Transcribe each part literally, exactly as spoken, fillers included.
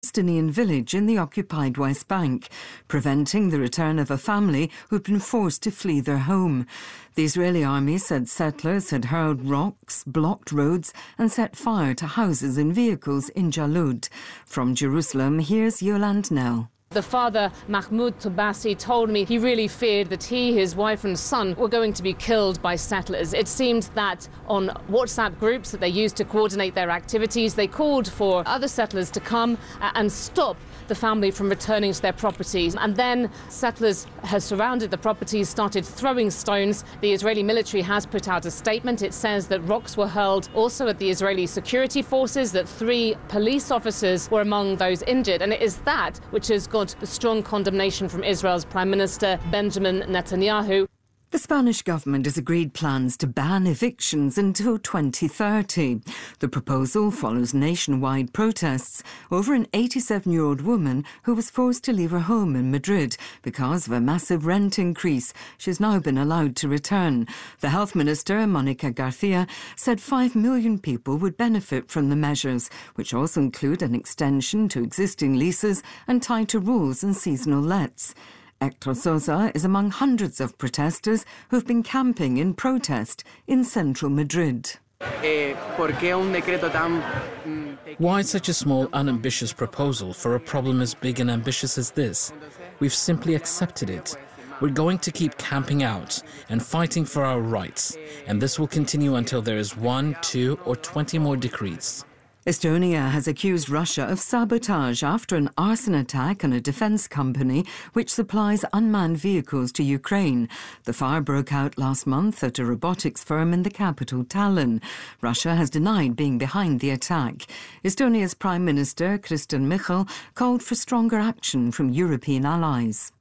Palestinian village in the occupied West Bank, preventing the return of a family who'd been forced to flee their home. The Israeli army said settlers had hurled rocks, blocked roads and set fire to houses and vehicles in Jalud. From Jerusalem, here's Yolande Nell. The father, Mahmoud Tabassi, told me he really feared that he, his wife and son were going to be killed by settlers. It seemed that on WhatsApp groups that they used to coordinate their activities, they called for other settlers to come and stop the family from returning to their properties. And then settlers have surrounded the properties, started throwing stones. The Israeli military has put out a statement. It says that rocks were hurled also at the Israeli security forces, that three police officers were among those injured. And it is that which has got the strong condemnation from Israel's Prime Minister Benjamin Netanyahu. The Spanish government has agreed plans to ban evictions until twenty thirty. The proposal follows nationwide protests over an eighty-seven-year-old woman who was forced to leave her home in Madrid because of a massive rent increase. She's now been allowed to return. The Health Minister, Monica Garcia, said five million people would benefit from the measures, which also include an extension to existing leases and tighter rules on seasonal lets. Hector Sosa is among hundreds of protesters who've been camping in protest in central Madrid. Why such a small, unambitious proposal for a problem as big and ambitious as this? We've simply accepted it. We're going to keep camping out and fighting for our rights, and this will continue until there is one, two or twenty more decrees. Estonia has accused Russia of sabotage after an arson attack on a defence company which supplies unmanned vehicles to Ukraine. The fire broke out last month at a robotics firm in the capital, Tallinn. Russia has denied being behind the attack. Estonia's Prime Minister, Kristen Michal, called for stronger action from European allies.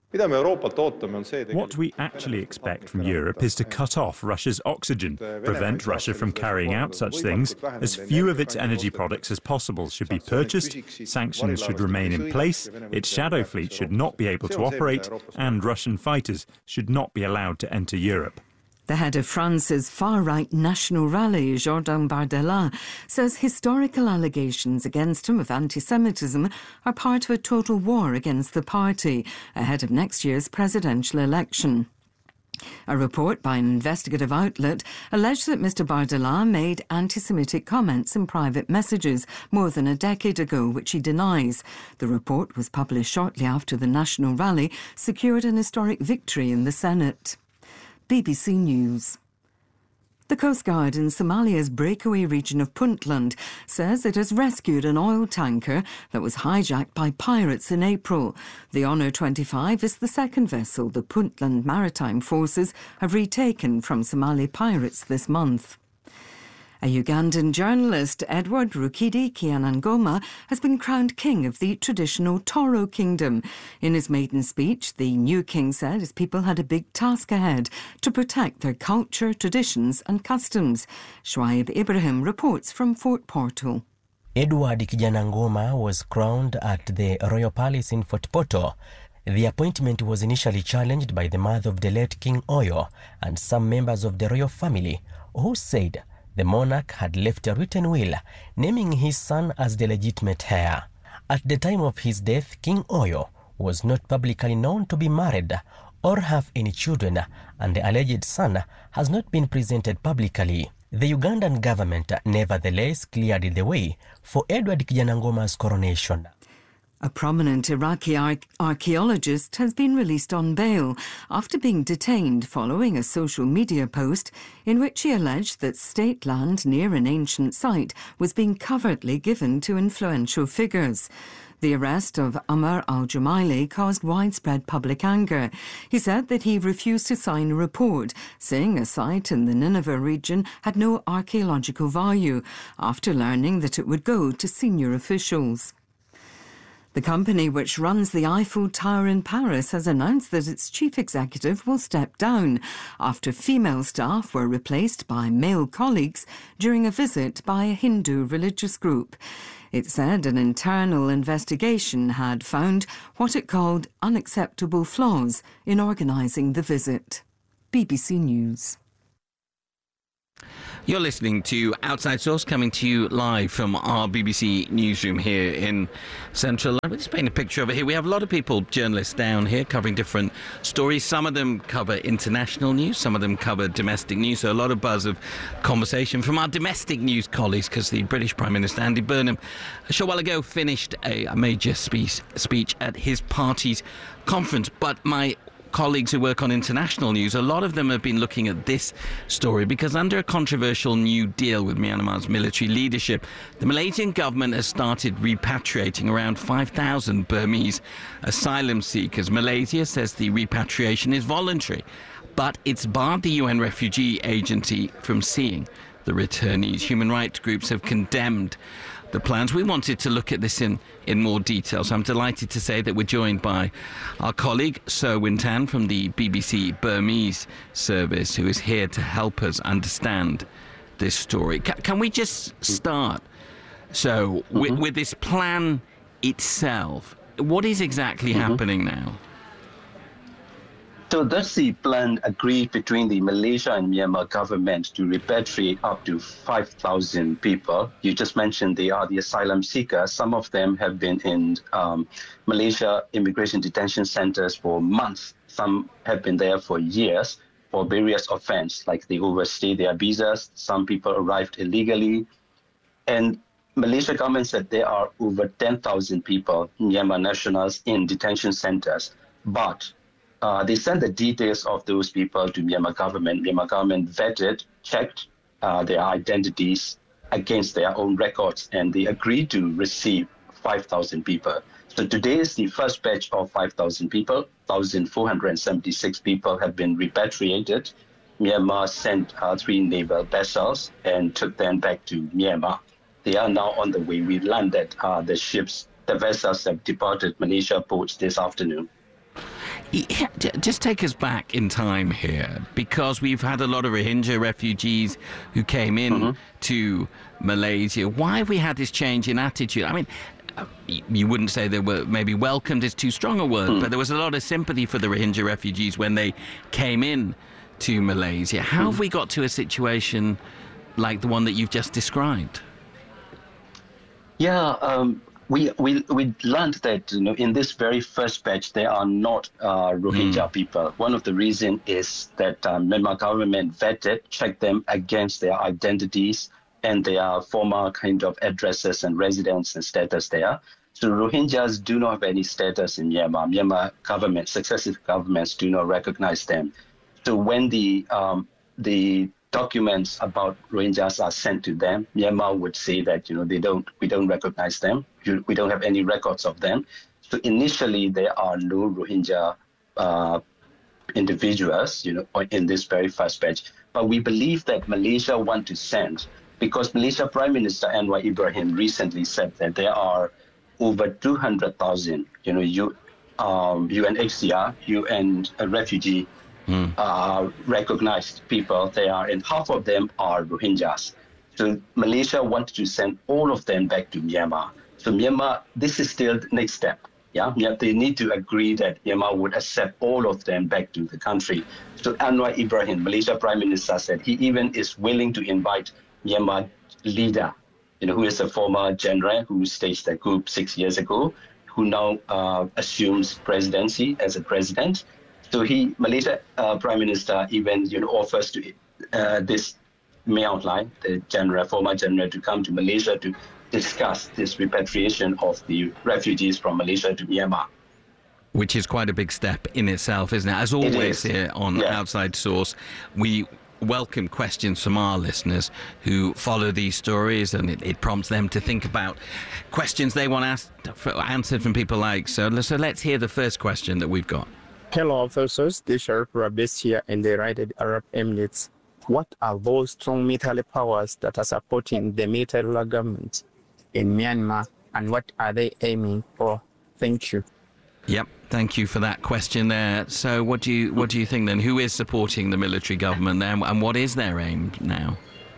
What we actually expect from Europe is to cut off Russia's oxygen, prevent Russia from carrying out such things. As few of its energy products as possible should be purchased, sanctions should remain in place, its shadow fleet should not be able to operate, and Russian fighters should not be allowed to enter Europe. The head of France's far-right National Rally, Jordan Bardella, says historical allegations against him of anti-Semitism are part of a total war against the party ahead of next year's presidential election. A report by an investigative outlet alleged that Mr Bardella made anti-Semitic comments in private messages more than a decade ago, which he denies. The report was published shortly after the National Rally secured an historic victory in the Senate. B B C News. The Coast Guard in Somalia's breakaway region of Puntland says it has rescued an oil tanker that was hijacked by pirates in April. The Honour twenty-five is the second vessel the Puntland Maritime Forces have retaken from Somali pirates this month. A Ugandan journalist, Edward Rukidi Kianangoma, has been crowned king of the traditional Toro Kingdom. In his maiden speech, the new king said his people had a big task ahead to protect their culture, traditions and customs. Shoaib Ibrahim reports from Fort Portal. Edward Kijanangoma was crowned at the Royal Palace in Fort Portal. The appointment was initially challenged by the mother of the late King Oyo and some members of the royal family, who said the monarch had left a written will naming his son as the legitimate heir. At the time of his death, King Oyo was not publicly known to be married or have any children, and the alleged son has not been presented publicly. The Ugandan government nevertheless cleared the way for Edward Kijanangoma's coronation. A prominent Iraqi ar- archaeologist has been released on bail after being detained following a social media post in which he alleged that state land near an ancient site was being covertly given to influential figures. The arrest of Amr al-Jumaili caused widespread public anger. He said that he refused to sign a report, saying a site in the Nineveh region had no archaeological value, after learning that it would go to senior officials. The company which runs the Eiffel Tower in Paris has announced that its chief executive will step down after female staff were replaced by male colleagues during a visit by a Hindu religious group. It said an internal investigation had found what it called unacceptable flaws in organising the visit. B B C News. You're listening to Outside Source, coming to you live from our B B C newsroom here in Central London. We're just painting a picture of it here. We have a lot of people, journalists down here, covering different stories. Some of them cover international news, some of them cover domestic news. So a lot of buzz of conversation from our domestic news colleagues, because the British Prime Minister, Andy Burnham, a short while ago finished a, a major speech, speech at his party's conference. But my colleagues who work on international news, a lot of them have been looking at this story because under a controversial new deal with Myanmar's military leadership, the Malaysian government has started repatriating around five thousand Burmese asylum seekers. Malaysia says the repatriation is voluntary, but it's barred the U N Refugee Agency from seeing the returnees. Human rights groups have condemned the plans. We wanted to look at this in, in more detail, so I'm delighted to say that we're joined by our colleague Sir Win Tan from the B B C Burmese service, who is here to help us understand this story. Ca- can we just start, so mm-hmm. with, with this plan itself, what is exactly mm-hmm. happening now? So that's the plan agreed between the Malaysia and Myanmar government to repatriate up to five thousand people. You just mentioned they are the asylum seekers. Some of them have been in um, Malaysia immigration detention centers for months. Some have been there for years for various offenses, like they overstayed their visas. Some people arrived illegally. And Malaysia government said there are over ten thousand people, Myanmar nationals, in detention centers. But Uh, they sent the details of those people to Myanmar government. Myanmar government vetted, checked uh, their identities against their own records, and they agreed to receive five thousand people. So today is the first batch of five thousand people. one thousand four hundred seventy-six people have been repatriated. Myanmar sent uh, three naval vessels and took them back to Myanmar. They are now on the way. We landed uh, the ships. The vessels have departed Malaysia ports this afternoon. Yeah, just take us back in time here, because we've had a lot of Rohingya refugees who came in mm-hmm. to Malaysia. Why have we had this change in attitude? I mean, you wouldn't say they were maybe welcomed is too strong a word, mm. but there was a lot of sympathy for the Rohingya refugees when they came in to Malaysia. How mm. have we got to a situation like the one that you've just described? Yeah, um, We, we we learned that, you know, in this very first batch, there are not uh, Rohingya mm. people. One of the reasons is that um, Myanmar government vetted, checked them against their identities and their former kind of addresses and residence and status there. So Rohingyas do not have any status in Myanmar. Myanmar government, successive governments do not recognize them. So when the um, the documents about Rohingyas are sent to them, Myanmar would say that, you know, they don't, we don't recognize them. We don't have any records of them. So initially, there are no Rohingya uh, individuals, you know, in this very first batch. But we believe that Malaysia want to send, because Malaysia Prime Minister Anwar Ibrahim recently said that there are over two hundred thousand, you know, U, um, U N H C R, U N uh, refugee mm. uh, recognized people there are, and half of them are Rohingyas. So Malaysia wanted to send all of them back to Myanmar. So Myanmar, this is still the next step. Yeah, they need to agree that Myanmar would accept all of them back to the country. So Anwar Ibrahim, Malaysia Prime Minister, said he even is willing to invite Myanmar leader, you know, who is a former general who staged the coup six years ago, who now uh, assumes presidency as a president. So he, Malaysia uh, Prime Minister, even, you know, offers to uh, this May outline, the general, former general, to come to Malaysia to discuss this repatriation of the refugees from Malaysia to Myanmar. Which is quite a big step in itself, isn't it? As always it here on yeah. Outside Source, we welcome questions from our listeners who follow these stories, and it, it prompts them to think about questions they want asked, answered from people like so. So let's hear the first question that we've got. Hello, officers. This is Sharif Rabis here in the United Arab Emirates. What are those strong military powers that are supporting the military government in Myanmar, and what are they aiming for? Thank you. Yep, thank you for that question there. So what do you what do you think then? Who is supporting the military government there, and what is their aim now?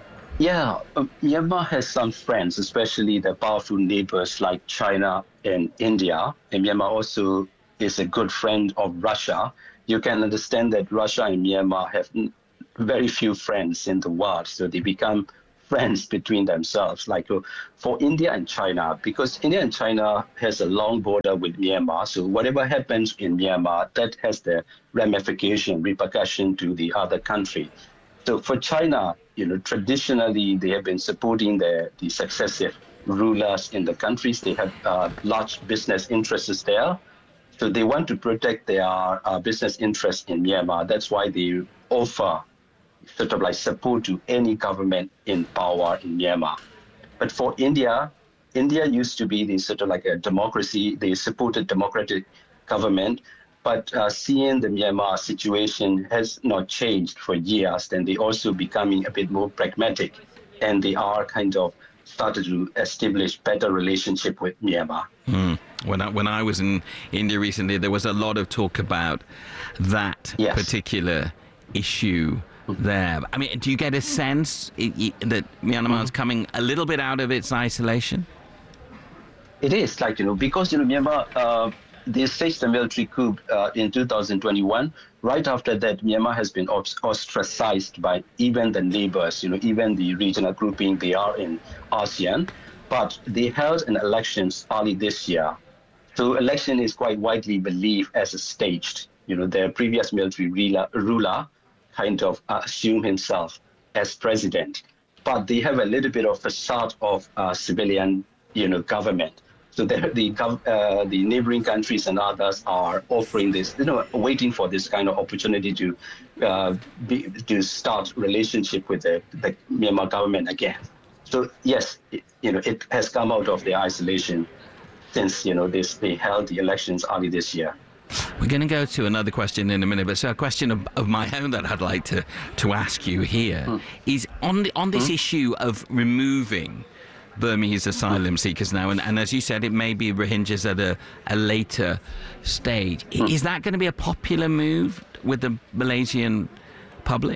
Yeah, um, Myanmar has some friends, especially the powerful neighbors like China and India. And Myanmar also is a good friend of Russia. You can understand that Russia and Myanmar have very few friends in the world. So they become friends between themselves. Like uh, for India and China, because India and China has a long border with Myanmar. So whatever happens in Myanmar, that has the ramification, repercussion to the other country. So for China, you know, traditionally they have been supporting the, the successive rulers in the countries. They have uh, large business interests there. So they want to protect their uh, business interests in Myanmar. That's why they offer sort of like support to any government in power in Myanmar. But for India, India used to be the sort of like a democracy. They supported democratic government. But uh, seeing the Myanmar situation has not changed for years, then they also becoming a bit more pragmatic, and they are kind of started to establish better relationship with Myanmar. Mm. When I, when I was in India recently, there was a lot of talk about that yes. particular issue mm-hmm. there. I mean, do you get a sense it, it, that Myanmar is mm-hmm. coming a little bit out of its isolation? It is, like, you know, because, you know, Myanmar, uh, they staged the military coup uh, in two thousand twenty-one. Right after that, Myanmar has been ostracized by even the neighbors, you know, even the regional grouping they are in ASEAN. But they held an elections early this year. So election is quite widely believed as a staged. You know, the previous military ruler kind of assumed himself as president. But they have a little bit of facade of uh, civilian, you know, government. So the the, uh, the neighboring countries and others are offering this, you know, waiting for this kind of opportunity to uh, be, to start relationship with the, the Myanmar government again. So yes, it, you know, it has come out of their isolation since, you know, this they held the elections early this year. We're going to go to another question in a minute, but so a question of, of my own that I'd like to, to ask you here mm. is on the, on this mm. issue of removing Burmese asylum seekers now, and, and as you said, it may be Rohingyas at a, a later stage. Mm. Is that going to be a popular move with the Malaysian public?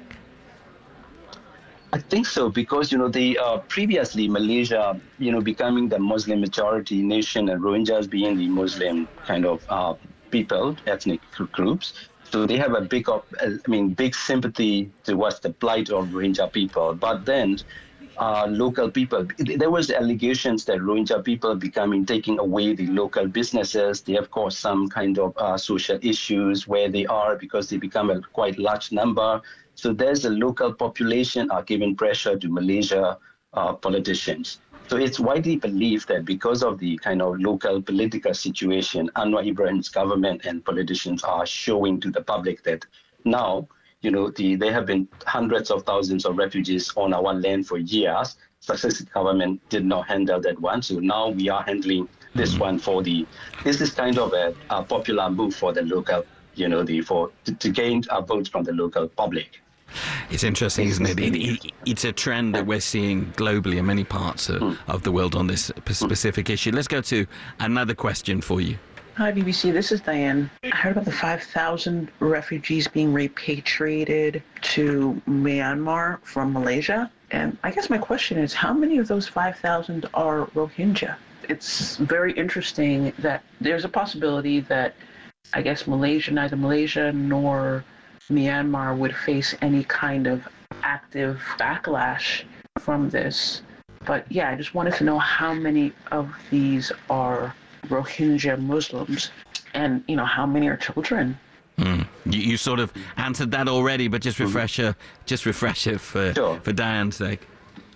I think so, because, you know, the uh, previously Malaysia, you know, becoming the Muslim majority nation and Rohingyas being the Muslim kind of uh, people, ethnic groups. So they have a big, I mean, big sympathy towards the plight of Rohingya people. But then uh, local people, there was allegations that Rohingya people becoming, taking away the local businesses. They have caused some kind of uh, social issues where they are because they become a quite large number. So there's a local population are giving pressure to Malaysia uh, politicians. So it's widely believed that because of the kind of local political situation, Anwar Ibrahim's government and politicians are showing to the public that now, you know, the, there have been hundreds of thousands of refugees on our land for years. Successive government did not handle that one. So now we are handling this mm-hmm. one for the, this is kind of a, a popular move for the local, you know, the for to, to gain uh, votes from the local public. It's interesting, isn't it? It, it? It's a trend that we're seeing globally in many parts of, mm. of the world on this specific issue. Let's go to another question for you. Hi, B B C. This is Diane. I heard about the five thousand refugees being repatriated to Myanmar from Malaysia. And I guess my question is, how many of those five thousand are Rohingya? It's very interesting that there's a possibility that, I guess, Malaysia, neither Malaysia nor Myanmar would face any kind of active backlash from this. But yeah, I just wanted to know how many of these are Rohingya Muslims and, you know, how many are children. Mm. You, you sort of answered that already, but just refresher, just refresher for, sure. for Diane's sake.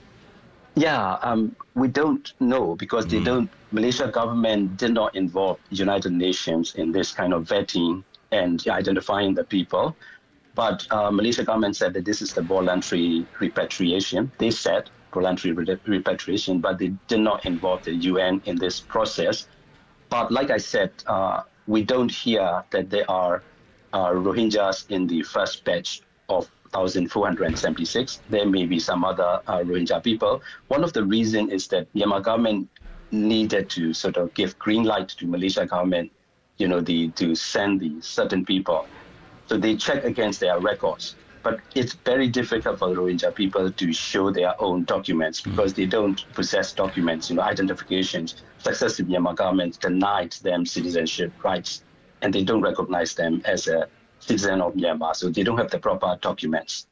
Yeah, um, we don't know because they mm. don't, Malaysia government did not involve United Nations in this kind of vetting and identifying the people. But uh, Malaysia government said that this is the voluntary repatriation. They said voluntary re- repatriation, but they did not involve the U N in this process. But like I said, uh, we don't hear that there are uh, Rohingyas in the first batch of one thousand four hundred seventy-six. There may be some other uh, Rohingya people. One of the reasons is that Myanmar government needed to sort of give green light to Malaysia government, you know, the to send the certain people. So they check against their records. But it's very difficult for the Rohingya people to show their own documents because they don't possess documents, you know, identifications. Successive Myanmar government denied them citizenship rights, and they don't recognize them as a citizen of Myanmar. So they don't have the proper documents.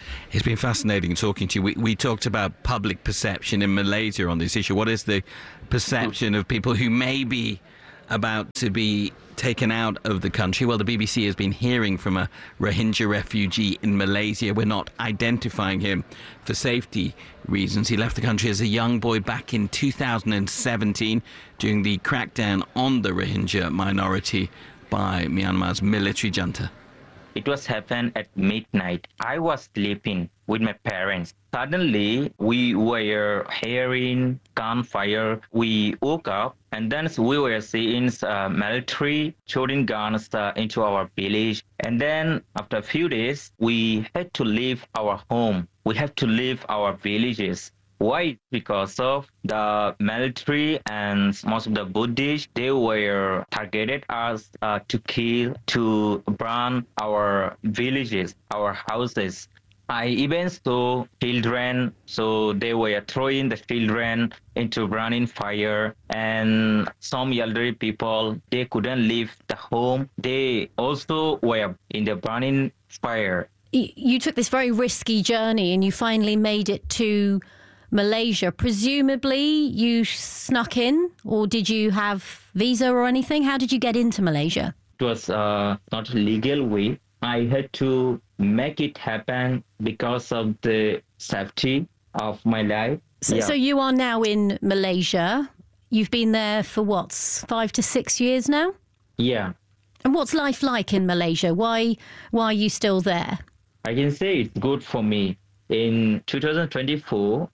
It's been fascinating talking to you. We, we talked about public perception in Malaysia on this issue. What is the perception of people who may be about to be taken out of the country? Well, the B B C has been hearing from a Rohingya refugee in Malaysia. We're not identifying him for safety reasons. He left the country as a young boy back in two thousand seventeen during the crackdown on the Rohingya minority by Myanmar's military junta. It was happened at midnight. I was sleeping with my parents. Suddenly, we were hearing gunfire. We woke up, and then we were seeing uh, military shooting guns uh, into our village. And then, after a few days, we had to leave our home. We have to leave our villages. Why? Because of the military and most of the Buddhists, they were targeted us uh, to kill, to burn our villages, our houses. I even saw children, so they were throwing the children into burning fire, and some elderly people, they couldn't leave the home. They also were in the burning fire. You took this very risky journey and you finally made it to Malaysia. Presumably you snuck in, or did you have visa or anything? How did you get into Malaysia? It was uh, not a legal way. I had to make it happen because of the safety of my life. So, yeah. so you are now in Malaysia. You've been there for what, five to six years now? Yeah. And what's life like in Malaysia? Why, why are you still there? I can say it's good for me. In two thousand twenty-four,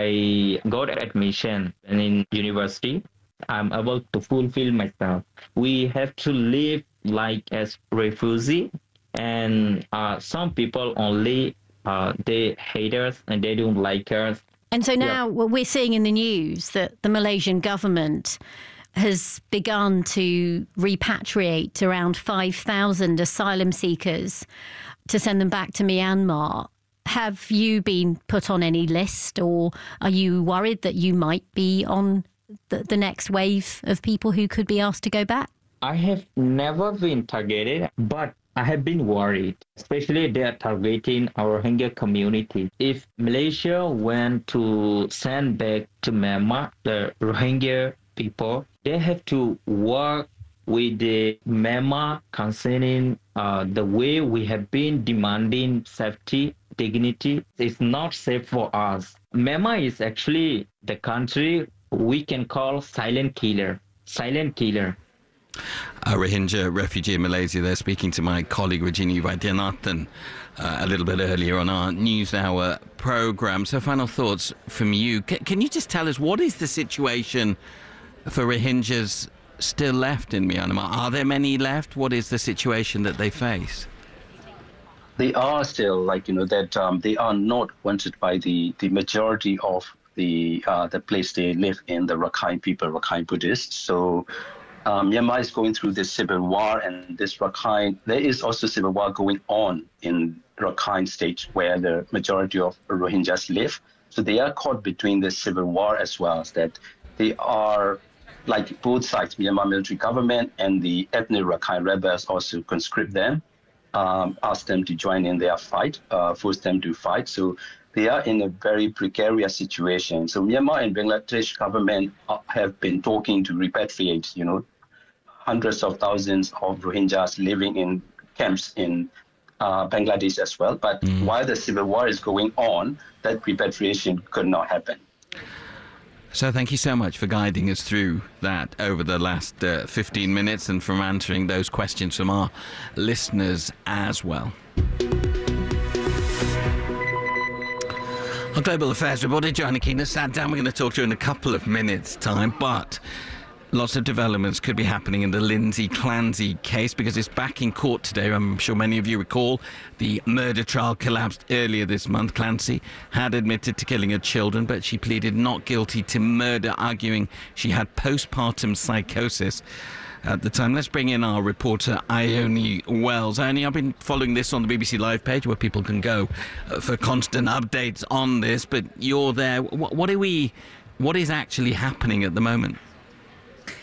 I got admission in university. I'm able to fulfill myself. We have to live like as refugee, and uh, some people only, uh, they hate us and they don't like us. And so now yeah. we're seeing in the news that the Malaysian government has begun to repatriate around five thousand asylum seekers to send them back to Myanmar. Have you been put on any list, or are you worried that you might be on the, the next wave of people who could be asked to go back? I have never been targeted, but I have been worried, especially they are targeting our Rohingya community. If Malaysia went to send back to Myanmar the Rohingya people, they have to work with the Myanmar concerning uh, the way we have been demanding safety, dignity. It's not safe for us. Myanmar is actually the country we can call silent killer. Silent killer. A Rohingya refugee in Malaysia there, speaking to my colleague Rajini Vaidyanathan uh, a little bit earlier on our News Hour programme. So final thoughts from you. C- can you just tell us what is the situation for Rohingyas still left in Myanmar? Are there many left? What is the situation that they face? They are still, like, you know, that um, they are not wanted by the, the majority of the uh, the place they live in, the Rakhine people, Rakhine Buddhists. So um, Myanmar is going through this civil war, and this Rakhine, there is also civil war going on in Rakhine state where the majority of Rohingyas live. So they are caught between the civil war as well, as that they are, like both sides, Myanmar military government and the ethnic Rakhine rebels also conscript them. Um, ask them to join in their fight, uh, force them to fight. So they are in a very precarious situation. So Myanmar and Bangladesh government have been talking to repatriate, you know, hundreds of thousands of Rohingyas living in camps in uh, Bangladesh as well. But mm. while the civil war is going on, that repatriation could not happen. So thank you so much for guiding us through that over the last uh, fifteen minutes, and from answering those questions from our listeners as well. Our Global Affairs reporter, Joanna Keener, sat down. We're going to talk to her in a couple of minutes' time, but lots of developments could be happening in the Lindsay Clancy case because it's back in court today. I'm sure many of you recall the murder trial collapsed earlier this month. Clancy had admitted to killing her children, but she pleaded not guilty to murder, arguing she had postpartum psychosis at the time. Let's bring in our reporter, Ione Wells. Ione, I've been following this on the B B C Live page where people can go uh, for constant updates on this, but you're there. What, what are we, what is actually happening at the moment?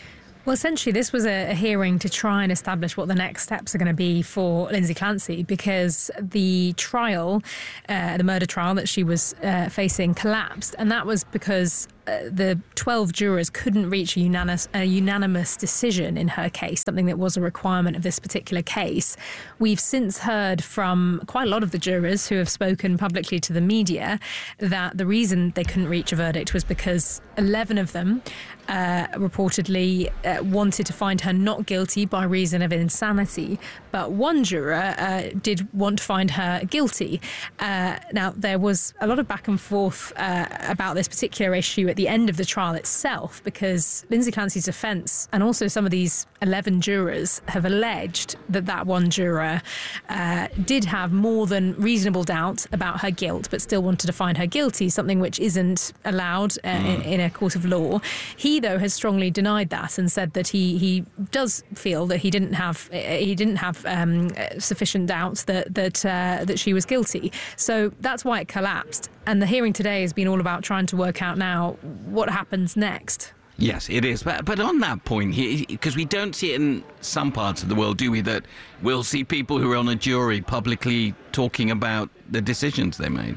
Well, essentially, this was a, a hearing to try and establish what the next steps are going to be for Lindsay Clancy, because the trial, uh, the murder trial that she was uh, facing, collapsed. And that was because uh, the twelve jurors couldn't reach a unanimous, a unanimous decision in her case, something that was a requirement of this particular case. We've since heard from quite a lot of the jurors who have spoken publicly to the media that the reason they couldn't reach a verdict was because eleven of them uh, reportedly uh, wanted to find her not guilty by reason of insanity, but one juror uh, did want to find her guilty. Uh, now, there was a lot of back and forth uh, about this particular issue at the end of the trial itself, because Lindsay Clancy's defence and also some of these eleven jurors have alleged that that one juror uh, did have more than reasonable doubt about her guilt, but still wanted to find her guilty, something which isn't allowed uh, mm. in, in a court of law. He, though, has strongly denied that and said that he, he does feel that he didn't have he didn't have um, sufficient doubt that that uh, that she was guilty. So that's why it collapsed. And the hearing today has been all about trying to work out now what happens next. Yes, it is. But, but on that point, because we don't see it in some parts of the world, do we, that we'll see people who are on a jury publicly talking about the decisions they made?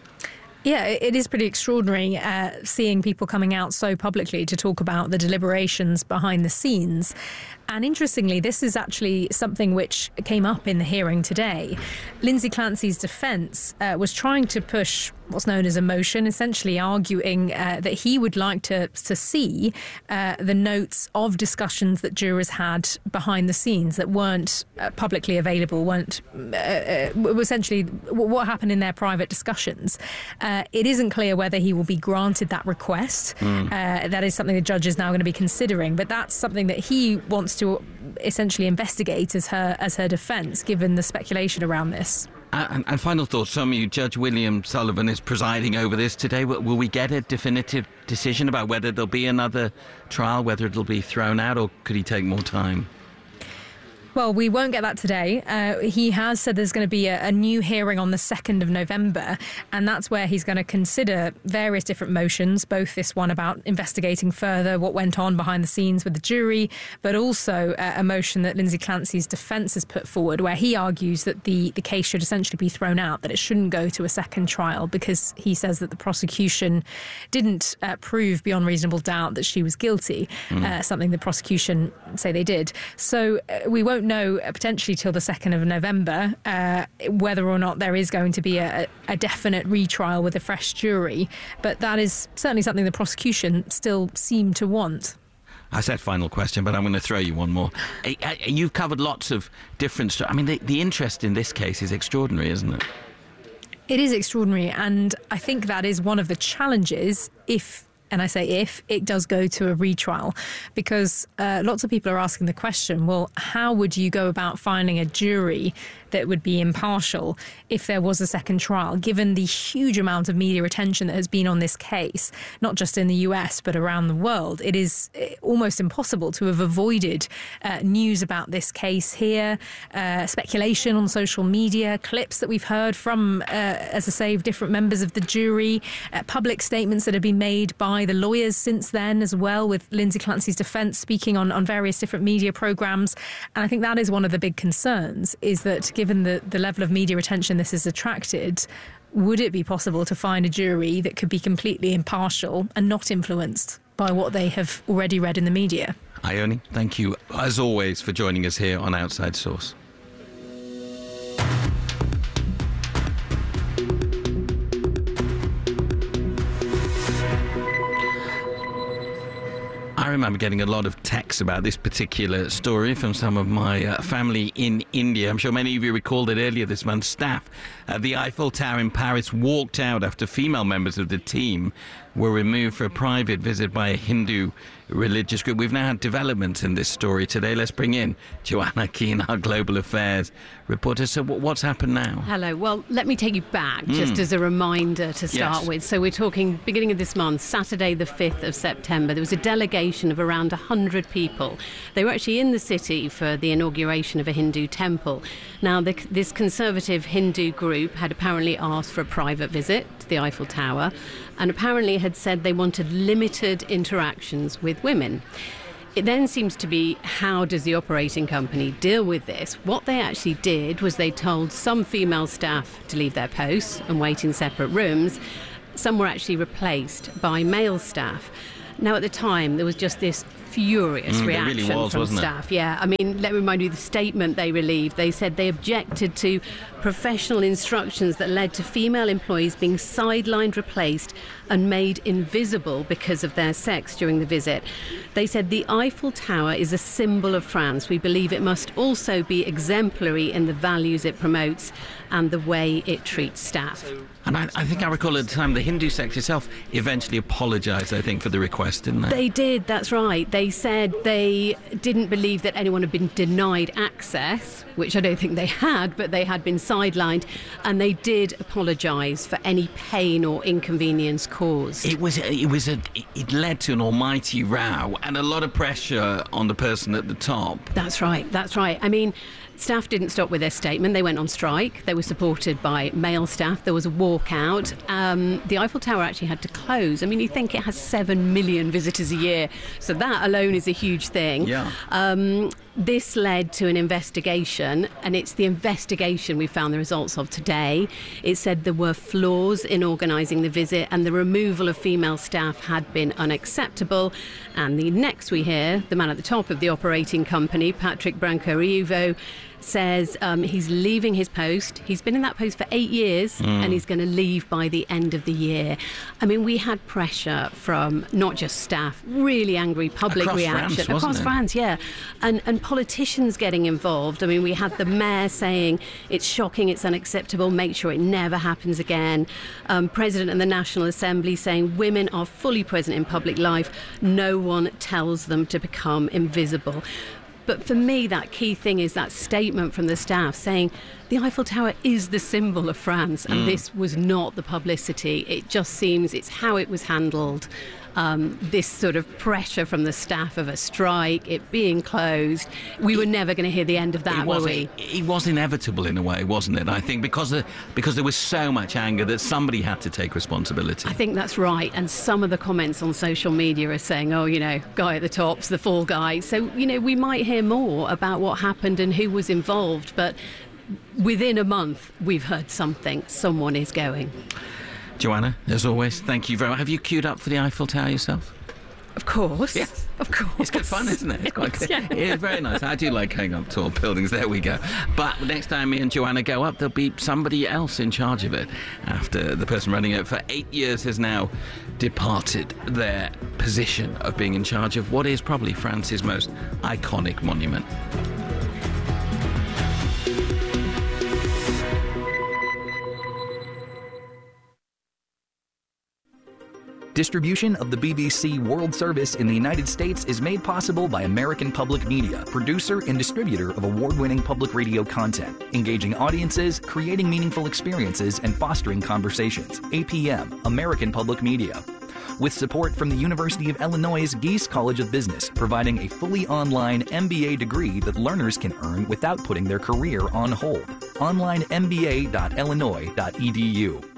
Yeah, it is pretty extraordinary uh, seeing people coming out so publicly to talk about the deliberations behind the scenes. And interestingly, this is actually something which came up in the hearing today. Lindsay Clancy's defence uh, was trying to push what's known as a motion, essentially arguing uh, that he would like to, to see uh, the notes of discussions that jurors had behind the scenes that weren't uh, publicly available, weren't uh, uh, essentially what happened in their private discussions. Uh, it isn't clear whether he will be granted that request. Mm. Uh, that is something the judge is now going to be considering, but that's something that he wants to essentially investigate as her as her defence, given the speculation around this. Uh, and, and final thoughts from you. Judge William Sullivan is presiding over this today. Will, will we get a definitive decision about whether there'll be another trial, whether it'll be thrown out, or could he take more time? Well, we won't get that today. Uh, he has said there's going to be a, a new hearing on the second of November, and that's where he's going to consider various different motions, both this one about investigating further what went on behind the scenes with the jury, but also uh, a motion that Lindsay Clancy's defence has put forward, where he argues that the, the case should essentially be thrown out, that it shouldn't go to a second trial, because he says that the prosecution didn't uh, prove beyond reasonable doubt that she was guilty, mm. uh, something the prosecution say they did. So uh, we won't know potentially till the second of November uh, whether or not there is going to be a, a definite retrial with a fresh jury, but that is certainly something the prosecution still seem to want. I said final question, but I'm going to throw you one more. You've covered lots of different... I mean, the, the interest in this case is extraordinary, isn't it? It is extraordinary, and I think that is one of the challenges if and I say if, it does go to a retrial, because uh, lots of people are asking the question, well, how would you go about finding a jury that would be impartial if there was a second trial, given the huge amount of media attention that has been on this case, not just in the U S, but around the world? It is almost impossible to have avoided uh, news about this case here, uh, speculation on social media, clips that we've heard from, uh, as I say, different members of the jury, uh, public statements that have been made by the lawyers since then as well, with Lindsay Clancy's defence speaking on, on various different media programmes. And I think that is one of the big concerns, is that given the, the level of media attention this has attracted, would it be possible to find a jury that could be completely impartial and not influenced by what they have already read in the media? Ione, thank you, as always, for joining us here on Outside Source. I remember getting a lot of texts about this particular story from some of my uh, family in India. I'm sure many of you recall that earlier this month, staff at the Eiffel Tower in Paris walked out after female members of the team were removed for a private visit by a Hindu religious group. We've now had developments in this story today. Let's bring in Joanna Keane, our Global Affairs reporter. So what's happened now? Hello. Well, let me take you back mm. just as a reminder to start yes. with. So we're talking beginning of this month, Saturday the fifth of September. There was a delegation of around one hundred people. They were actually in the city for the inauguration of a Hindu temple. Now, the, this conservative Hindu group had apparently asked for a private visit to the Eiffel Tower, and apparently had said they wanted limited interactions with women. It then seems to be, how does the operating company deal with this? What they actually did was they told some female staff to leave their posts and wait in separate rooms. Some were actually replaced by male staff. Now, at the time, there was just this furious mm, reaction really was, from wasn't staff. It? Yeah, I mean, let me remind you the statement they relieved. They said they objected to professional instructions that led to female employees being sidelined, replaced and made invisible because of their sex during the visit. They said the Eiffel Tower is a symbol of France. We believe it must also be exemplary in the values it promotes and the way it treats staff. And I, I think I recall at the time the Hindu sect itself eventually apologised, I think, for the request, didn't they? They did, that's right. They said they didn't believe that anyone had been denied access, which I don't think they had, but they had been sidelined, and they did apologise for any pain or inconvenience caused. It was, it was a, it led to an almighty row and a lot of pressure on the person at the top. That's right, that's right. I mean, staff didn't stop with their statement. They went on strike. They were supported by male staff. There was a walkout. Um, the Eiffel Tower actually had to close. I mean, you think it has seven million visitors a year, so that alone is a huge thing. Yeah. Um, this led to an investigation, and it's the investigation we found the results of today. It said there were flaws in organising the visit, and the removal of female staff had been unacceptable. And the next we hear, the man at the top of the operating company, Patrick Branco-Riuvo, says um, he's leaving his post. He's been in that post for eight years mm. and he's going to leave by the end of the year. I mean, we had pressure from not just staff, really angry public across reaction. France, across it? France, yeah. And, and politicians getting involved. I mean, we had the mayor saying it's shocking, it's unacceptable, make sure it never happens again. Um, President of the National Assembly saying women are fully present in public life. No one tells them to become invisible. But for me, that key thing is that statement from the staff saying the Eiffel Tower is the symbol of France, and mm. this was not the publicity. It just seems it's how it was handled. Um, this sort of pressure from the staff of a strike, it being closed. We were never going to hear the end of that, was, were we? It, it was inevitable in a way, wasn't it? I think because the, because there was so much anger that somebody had to take responsibility. I think that's right. And some of the comments on social media are saying, oh, you know, guy at the top's the fall guy. So, you know, we might hear more about what happened and who was involved. But within a month, we've heard something. Someone is going. Joanna, as always, thank you very much. Have you queued up for the Eiffel Tower yourself? Of course. Yes. Of course. It's good fun, isn't it? It's quite good. Yeah. It's very nice. I do like going up tall buildings. There we go. But next time me and Joanna go up, there'll be somebody else in charge of it after the person running it for eight years has now departed their position of being in charge of what is probably France's most iconic monument. Distribution of the B B C World Service in the United States is made possible by American Public Media, producer and distributor of award-winning public radio content, engaging audiences, creating meaningful experiences, and fostering conversations. A P M, American Public Media. With support from the University of Illinois' Gies College of Business, providing a fully online M B A degree that learners can earn without putting their career on hold. online m b a dot illinois dot e d u.